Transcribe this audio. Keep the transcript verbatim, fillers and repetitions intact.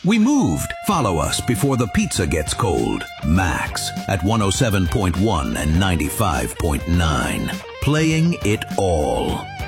We moved. Follow us before the pizza gets cold. Max at one oh seven point one and ninety-five point nine. Playing it all.